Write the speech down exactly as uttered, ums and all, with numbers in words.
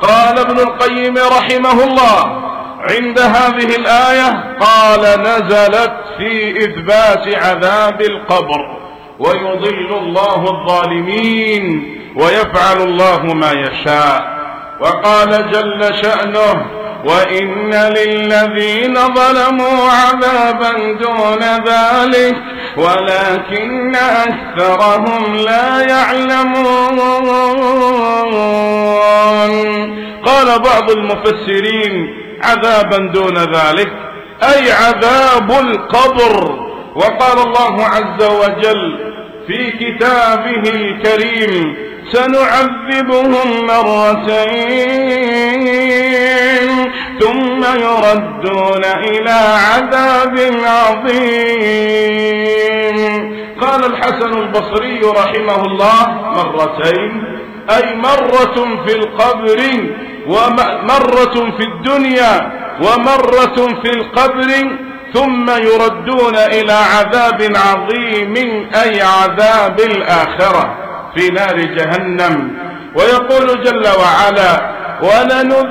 قال ابن القيم رحمه الله عند هذه الآية قال نزلت في إثبات عذاب القبر، ويضل الله الظالمين ويفعل الله ما يشاء. وقال جل شأنه وإن للذين ظلموا عذابا دون ذلك ولكن أكثرهم لا يعلمون. قال بعض المفسرين عذابا دون ذلك أي عذاب القبر. وقال الله عز وجل في كتابه الكريم سنعذبهم مرتين ثم يردون إلى عذاب عظيم. قال الحسن البصري رحمه الله مرتين أي مرة في القبر ومرة في الدنيا ومرة في القبر ثم يردون إلى عذاب عظيم أي عذاب الآخرة في نار جهنم. ويقول جل وعلا ولنذيقنهم